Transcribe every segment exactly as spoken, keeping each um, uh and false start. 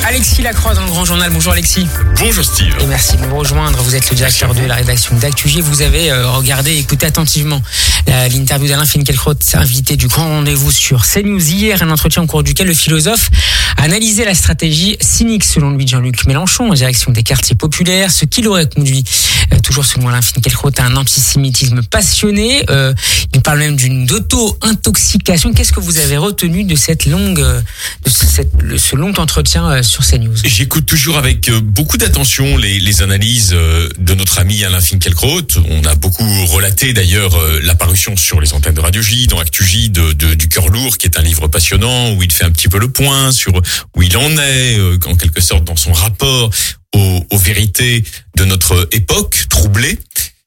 Alexis Lacroix dans le Grand Journal. Bonjour Alexis. Bonjour Steve. Et merci de nous rejoindre. Vous êtes le directeur de la rédaction d'ActuG. Vous avez euh, regardé et écouté attentivement la, l'interview d'Alain Finkielkraut, invité du Grand Rendez-vous sur CNews hier. Un entretien au cours duquel le philosophe analysait la stratégie cynique, selon lui, de Jean-Luc Mélenchon en direction des quartiers populaires, ce qui l'aurait conduit, euh, toujours selon Alain Finkielkraut, à un antisémitisme passionné. Euh, il parle même d'une auto-intoxication. Qu'est-ce que vous avez retenu de cette longue, de cette, ce long entretien euh, sur CNews? J'écoute toujours avec beaucoup d'attention les, les analyses de notre ami Alain Finkielkraut. On a beaucoup relaté d'ailleurs l'apparition sur les antennes de Radio J, dans ActuJ, de, de, du Cœur Lourd, qui est un livre passionnant où il fait un petit peu le point sur où il en est, en quelque sorte dans son rapport aux, aux vérités de notre époque troublée.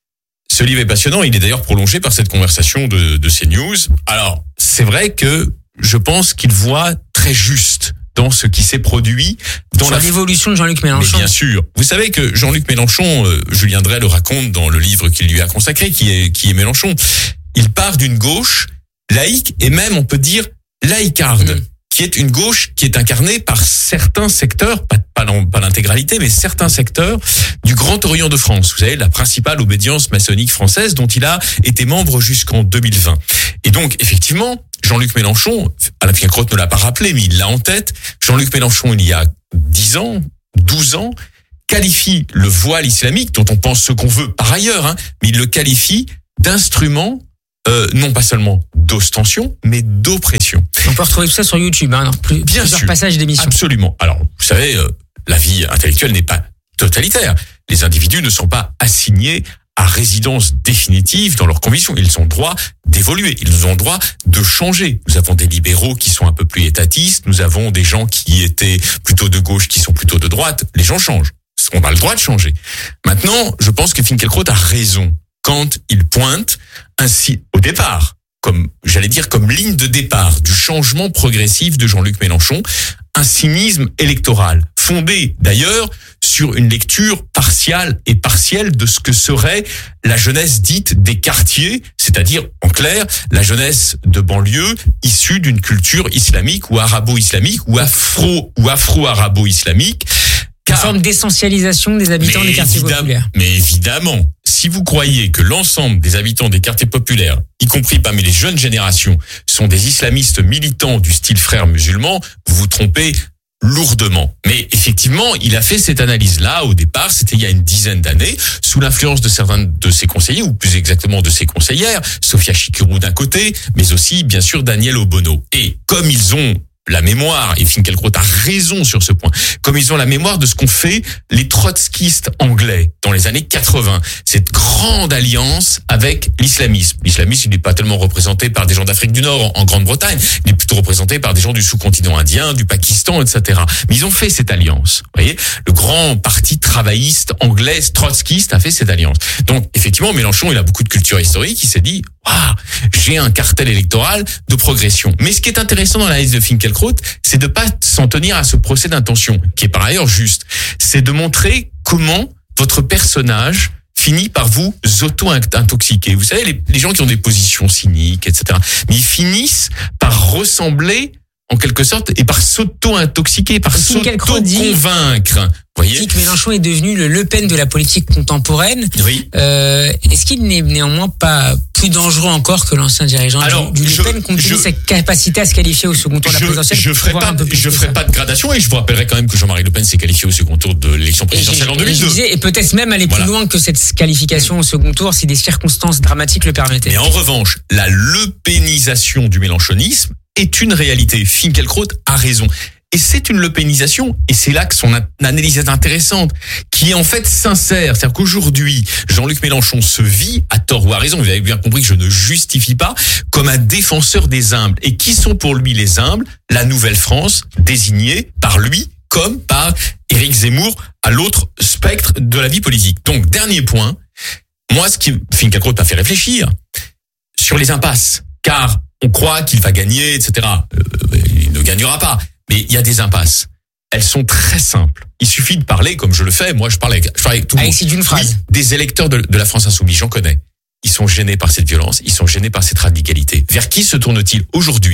Ce livre est passionnant. Il est d'ailleurs prolongé par cette conversation de, de CNews. Alors, c'est vrai que je pense qu'il voit très juste dans ce qui s'est produit dans sur la l'évolution de Jean-Luc Mélenchon. Mais bien sûr. Vous savez que Jean-Luc Mélenchon, euh, Julien Drey le raconte dans le livre qu'il lui a consacré, qui est, qui est Mélenchon. Il part d'une gauche laïque et même, on peut dire, laïcarde, mmh. qui est une gauche qui est incarnée par certains secteurs, pas, pas, pas l'intégralité, mais certains secteurs du Grand Orient de France. Vous savez, la principale obédience maçonnique française dont il a été membre jusqu'en deux mille vingt. Et donc, effectivement, Jean-Luc Mélenchon, Alain Finkielkraut ne l'a pas rappelé, mais il l'a en tête. Jean-Luc Mélenchon, il y a dix ans, douze ans, qualifie le voile islamique, dont on pense ce qu'on veut par ailleurs, hein, mais il le qualifie d'instrument, euh, non pas seulement d'ostension, mais d'oppression. On peut retrouver tout ça sur YouTube, hein, dans plus, Bien plusieurs sûr, passages d'émissions. Absolument. Alors, vous savez, euh, la vie intellectuelle n'est pas totalitaire. Les individus ne sont pas assignés à résidence définitive dans leurs convictions. Ils ont le droit d'évoluer, ils ont le droit de changer. Nous avons des libéraux qui sont un peu plus étatistes, nous avons des gens qui étaient plutôt de gauche, qui sont plutôt de droite. Les gens changent. On a le droit de changer. Maintenant, je pense que Finkielkraut a raison quand il pointe ainsi au départ, comme j'allais dire comme ligne de départ du changement progressif de Jean-Luc Mélenchon, un cynisme électoral fondé d'ailleurs sur une lecture partiale et partielle de ce que serait la jeunesse dite des quartiers, c'est-à-dire, en clair, la jeunesse de banlieue issue d'une culture islamique ou arabo-islamique ou afro ou afro-arabo-islamique. Une forme d'essentialisation des habitants des quartiers populaires. Mais évidemment, si vous croyez que l'ensemble des habitants des quartiers populaires, y compris parmi les jeunes générations, sont des islamistes militants du style frères musulmans, vous vous trompez lourdement. Mais effectivement, il a fait cette analyse-là au départ, c'était il y a une dizaine d'années, sous l'influence de certains de ses conseillers, ou plus exactement de ses conseillères, Sophia Chikirou d'un côté, mais aussi, bien sûr, Daniel Obono. Et comme ils ont la mémoire, et Finkielkraut a raison sur ce point, comme ils ont la mémoire de ce qu'ont fait les trotskistes anglais dans les années quatre-vingts, cette grande alliance avec l'islamisme. L'islamisme, il n'est pas tellement représenté par des gens d'Afrique du Nord en Grande-Bretagne, il est plutôt représenté par des gens du sous-continent indien, du Pakistan, et cetera. Mais ils ont fait cette alliance. Vous voyez, le grand parti travailliste anglais trotskiste a fait cette alliance. Donc, effectivement, Mélenchon, il a beaucoup de culture historique, il s'est dit, waouh, j'ai un cartel électoral de progression. Mais ce qui est intéressant dans l'analyse de Finkielkraut, c'est de pas s'en tenir à ce procès d'intention, qui est par ailleurs juste. C'est de montrer comment votre personnage finit par vous auto-intoxiquer. Vous savez, les, les gens qui ont des positions cyniques, et cetera, mais ils finissent par ressembler, en quelque sorte, et par s'auto-intoxiquer, par s'auto-convaincre. Vous voyez, dit que Mélenchon est devenu le Le Pen de la politique contemporaine. Oui. Euh, est-ce qu'il n'est néanmoins pas plus dangereux encore que l'ancien dirigeant Alors, du, du je, Le Pen, compte tenu de sa capacité à se qualifier au second tour de la présidentielle? Je ferai pas, je ferai pas de gradation, et je vous rappellerai quand même que Jean-Marie Le Pen s'est qualifié au second tour de l'élection présidentielle en deux mille deux. Et, disais, et peut-être même aller voilà. plus loin que cette qualification au second tour si des circonstances dramatiques le permettaient. Mais en revanche, la Le Penisation du mélenchonisme est une réalité. Finkielkraut a raison. Et c'est une lepénisation, et c'est là que son analyse est intéressante, qui est en fait sincère. C'est-à-dire qu'aujourd'hui, Jean-Luc Mélenchon se vit, à tort ou à raison, vous avez bien compris que je ne justifie pas, comme un défenseur des humbles. Et qui sont pour lui les humbles? La Nouvelle-France, désignée par lui comme par Éric Zemmour, à l'autre spectre de la vie politique. Donc, dernier point, moi, ce qui Finkielkraut m'a fait réfléchir, sur les impasses, car on croit qu'il va gagner, et cetera. Euh, il ne gagnera pas. Mais il y a des impasses. Elles sont très simples. Il suffit de parler, comme je le fais. Moi, je parle avec, je parle avec tout le monde. Avec d'une phrase. Oui, des électeurs de, de la France Insoumise, j'en connais. Ils sont gênés par cette violence. Ils sont gênés par cette radicalité. Vers qui se tournent-ils aujourd'hui?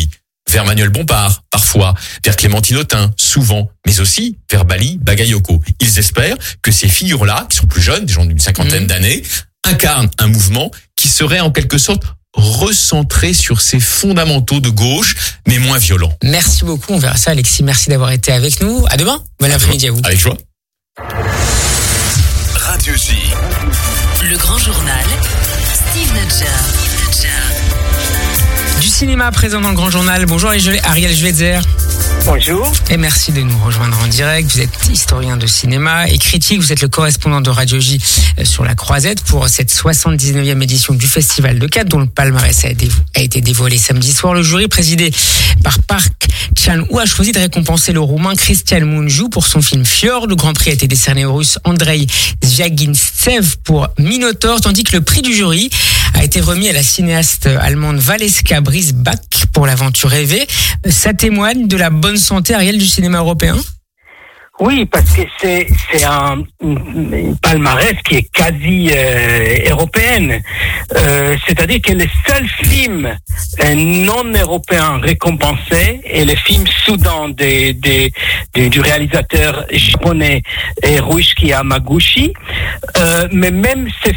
vers Manuel Bompard, parfois, vers Clémentine Autain, souvent, mais aussi vers Bali Bagayoko. Ils espèrent que ces figures-là, qui sont plus jeunes, des gens d'une cinquantaine mmh. d'années, incarnent un mouvement qui serait en quelque sorte recentré sur ses fondamentaux de gauche, mais moins violent. Merci beaucoup, on verra ça Alexis, merci d'avoir été avec nous. À demain, bon après-midi à vous. Avec joie. Radio J. Le grand journal, Steve Nadja. Du cinéma présent dans le grand journal. Bonjour Ariel Schweitzer. Bonjour. Et merci de nous rejoindre en direct. Vous êtes historien de cinéma et critique. Vous êtes le correspondant de Radio J sur la Croisette pour cette soixante-dix-neuvième édition du Festival de Cannes, dont le palmarès a été dévoilé samedi soir. Le jury, présidé par Park Chan-wook, a choisi de récompenser le Roumain Cristian Mungiu pour son film Fjord. Le grand prix a été décerné au Russe Andrei Zvyagintsev pour Minotaur, tandis que le prix du jury a été remis à la cinéaste allemande Valeska Brisbach pour l'aventure rêvée. Ça témoigne de la bonne santé, Ariel, du cinéma européen? Oui, parce que c'est c'est un une palmarès qui est quasi euh, européenne. Euh, c'est-à-dire que les seuls films euh, non européens récompensés est le film Soudan des, des, des, du réalisateur japonais Ryuichi Hamaguchi. Euh, mais même ce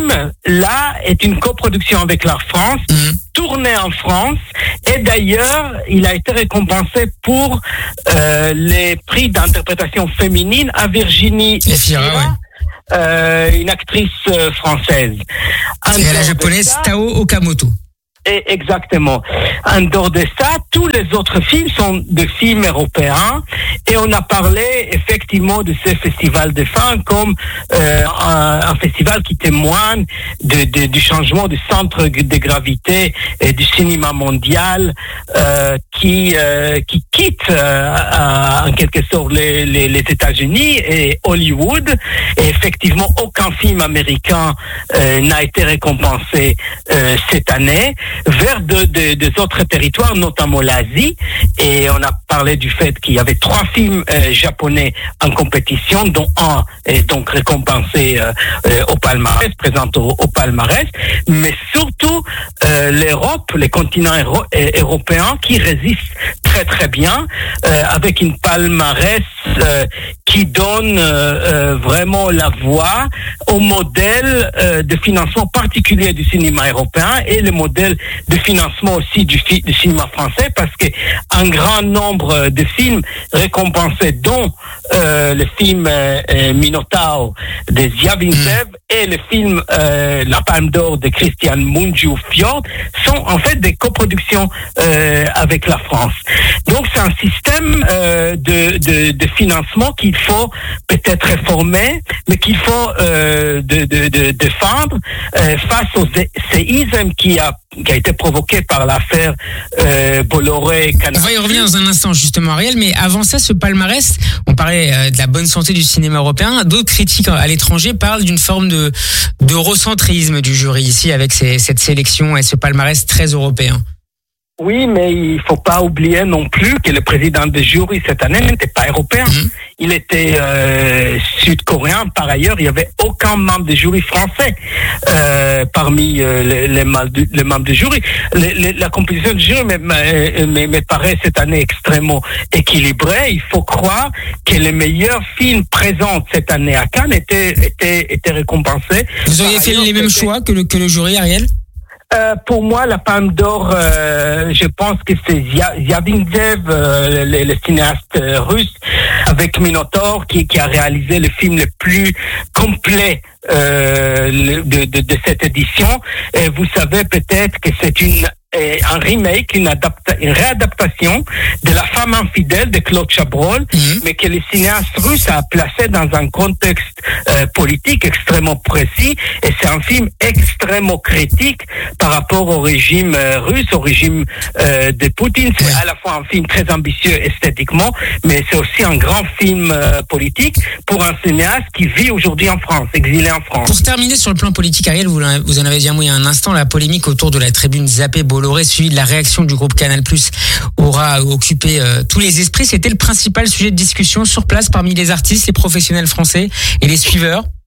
film-là est une coproduction avec la France. Mmh. Tourné en France, et d'ailleurs il a été récompensé pour euh, les prix d'interprétation féminine à Virginie Efira, ouais. euh, une actrice euh, française. Et à la japonaise ça, Tao Okamoto. Et exactement. En dehors de ça, tous les autres films sont des films européens, et on a parlé effectivement de ce festival de fin comme euh, un, un festival qui témoigne de, de, du changement du centre de gravité et du cinéma mondial, euh, qui euh, qui quitte euh, à, en quelque sorte les, les, les États-Unis et Hollywood. Et effectivement, aucun film américain euh, n'a été récompensé euh, cette année, vers de, de, des autres territoires, notamment l'Asie. Et on a parlé du fait qu'il y avait trois films euh, japonais en compétition, dont un est donc récompensé euh, euh, au palmarès, présenté au, au palmarès, mais surtout euh, l'Europe, les continents euro- européens qui résistent très très bien, euh, avec une palmarès euh, qui donne euh, euh, vraiment la voix au modèle euh, de financement particulier du cinéma européen et le modèle de financement aussi du, fi- du cinéma français, parce que un grand nombre de films récompensés, dont euh, le film euh, Minotaur de Zvyagintsev mmh. et le film euh, La Palme d'Or de Cristian Mungiu Fjord, sont en fait des coproductions euh, avec la France. Donc c'est un système euh, de, de, de financement qu'il faut peut-être réformer, mais qu'il faut euh, de, de, de, défendre euh, face au séisme qui a qui a été provoqué par l'affaire euh, Bolloré-Canal+. On va y revenir dans un instant justement, Ariel, mais avant ça, ce palmarès, on parlait euh, de la bonne santé du cinéma européen. D'autres critiques à l'étranger parlent d'une forme de d'eurocentrisme du jury ici, avec ces, cette sélection et ce palmarès très européen. Oui, mais il faut pas oublier non plus que le président du jury cette année n'était pas européen. Mmh. Il était euh, sud-coréen. Par ailleurs, il y avait aucun membre du jury français euh, parmi euh, les, les, les membres du jury. Les, les, la composition du jury me, me, me, me paraît cette année extrêmement équilibrée. Il faut croire que les meilleurs films présents cette année à Cannes étaient, étaient, étaient récompensés. Vous auriez fait les mêmes choix que le, que le jury, Ariel ? Euh, pour moi, la Palme d'Or, euh, je pense que c'est Zvyagintsev, euh, le, le cinéaste euh, russe, avec Minotaur, qui, qui a réalisé le film le plus complet euh, de, de, de cette édition. Et vous savez peut-être que c'est une un remake, une, adapta- une réadaptation de La femme infidèle de Claude Chabrol, mmh. mais que le cinéaste russe a placé dans un contexte euh, politique extrêmement précis, et c'est un film extrêmement critique par rapport au régime euh, russe, au régime euh, de Poutine. C'est à la fois un film très ambitieux esthétiquement, mais c'est aussi un grand film euh, politique pour un cinéaste qui vit aujourd'hui en France, exilé en France. Pour terminer sur le plan politique, Ariel, vous, vous en avez dit un mot il y a un instant, la polémique autour de la tribune zappée Bolloré, suivi de la réaction du groupe Canal+, aura occupé euh, tous les esprits. C'était le principal sujet de discussion sur place parmi les artistes, les professionnels français et les suiveurs.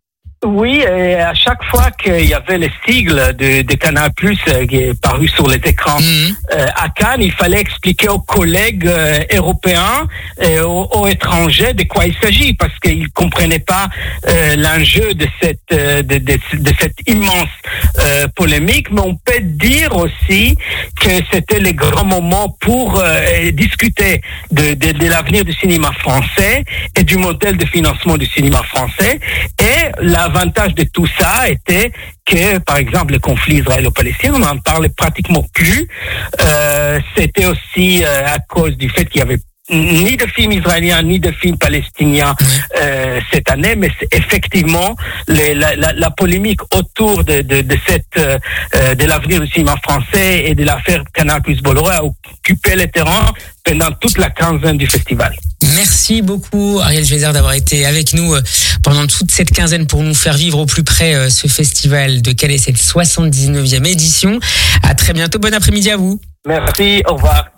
Oui, et à chaque fois qu'il y avait les sigles de, de Canal+, euh, qui est paru sur les écrans mmh. euh, à Cannes, il fallait expliquer aux collègues euh, européens et aux, aux étrangers de quoi il s'agit, parce qu'ils comprenaient pas euh, l'enjeu de cette euh, de, de, de cette immense euh, polémique. Mais on peut dire aussi que c'était le grand moment pour euh, discuter de, de, de l'avenir du cinéma français et du modèle de financement du cinéma français. Et l'avantage de tout ça était que, par exemple, le conflit israélo-palestinien, on n'en parlait pratiquement plus. Euh, c'était aussi euh, à cause du fait qu'il y avait ni de films israéliens ni de films palestiniens euh, cette année, mais c'est effectivement les, la, la, la polémique autour de, de, de cette euh, de l'avenir du cinéma français et de l'affaire Canal plus Bolloré a occupé le terrain pendant toute la quinzaine du festival. Merci beaucoup Ariel Geyser d'avoir été avec nous pendant toute cette quinzaine pour nous faire vivre au plus près ce festival de Calais, cette soixante-dix-neuvième édition. À très bientôt, bon après-midi à vous. Merci, au revoir.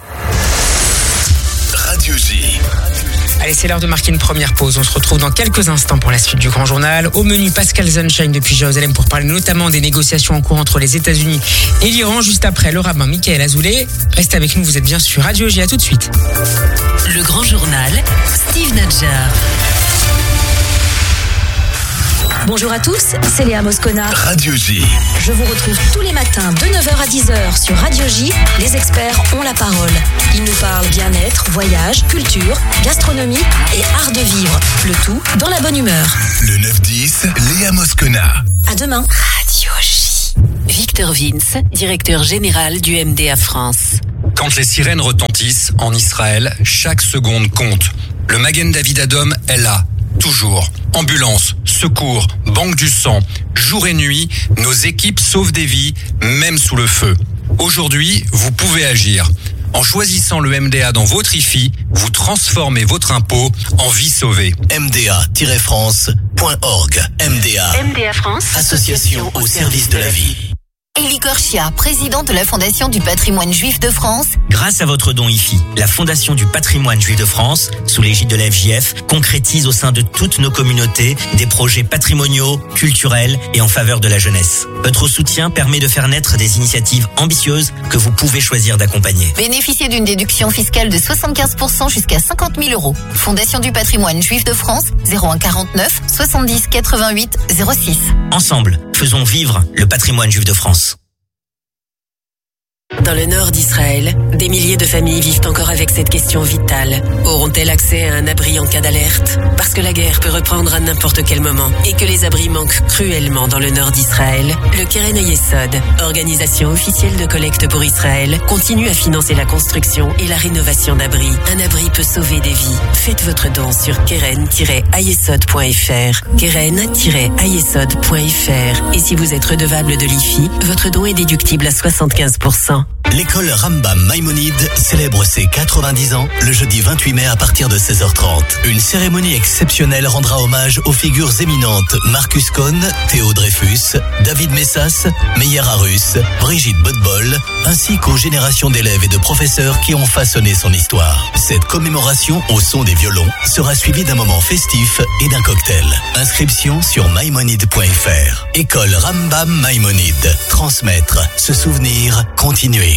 Radio J. Allez, c'est l'heure de marquer une première pause. On se retrouve dans quelques instants pour la suite du Grand Journal. Au menu, Pascal Sunshine depuis Jérusalem pour parler notamment des négociations en cours entre les États-Unis et l'Iran. Juste après, le rabbin Michael Azoulay. Restez avec nous, vous êtes bien sur Radio J. À tout de suite. Le Grand Journal, Steve Nadjar. Bonjour à tous, c'est Léa Moscona. Radio J. Je vous retrouve tous les matins de neuf heures à dix heures sur Radio J. Les experts ont la parole. Ils nous parlent bien-être, voyage, culture, gastronomie et art de vivre. Le tout dans la bonne humeur. Le neuf dix, Léa Moscona. À demain. Radio J. Victor Vince, directeur général du M D A France. Quand les sirènes retentissent en Israël, chaque seconde compte. Le Magen David Adom est là. Toujours. Ambulance, secours, banque du sang. Jour et nuit, nos équipes sauvent des vies, même sous le feu. Aujourd'hui, vous pouvez agir. En choisissant le M D A dans votre I F I, vous transformez votre impôt en vie sauvée. M D A tiret France point org. M D A. M D A France. Association au service de la vie. Élie Korchia, président de la Fondation du patrimoine juif de France. Grâce à votre don I F I, la Fondation du patrimoine juif de France, sous l'égide de la F J F, concrétise au sein de toutes nos communautés des projets patrimoniaux, culturels et en faveur de la jeunesse. Votre soutien permet de faire naître des initiatives ambitieuses que vous pouvez choisir d'accompagner. Bénéficiez d'une déduction fiscale de soixante-quinze pour cent jusqu'à cinquante mille euros. Fondation du patrimoine juif de France, zéro un quarante-neuf soixante-dix quatre-vingt-huit zéro six. Ensemble, faisons vivre le patrimoine juif de France. Dans le nord d'Israël, des milliers de familles vivent encore avec cette question vitale. Auront-elles accès à un abri en cas d'alerte ? Parce que la guerre peut reprendre à n'importe quel moment et que les abris manquent cruellement dans le nord d'Israël, le Keren Hayesod, organisation officielle de collecte pour Israël, continue à financer la construction et la rénovation d'abris. Un abri peut sauver des vies. Faites votre don sur keren tiret hayesod point f r, keren tiret hayesod point f r. Et si vous êtes redevable de l'I F I, votre don est déductible à soixante-quinze pour cent. L'école Rambam Maïmonide célèbre ses quatre-vingt-dix ans le jeudi vingt-huit mai à partir de seize heures trente. Une cérémonie exceptionnelle rendra hommage aux figures éminentes Marcus Cohn, Théo Dreyfus, David Messas, Meyer Harus, Brigitte Bodbol, ainsi qu'aux générations d'élèves et de professeurs qui ont façonné son histoire. Cette commémoration au son des violons sera suivie d'un moment festif et d'un cocktail. Inscription sur maïmonide point f r. École Rambam Maïmonide. Transmettre, se souvenir, continuer.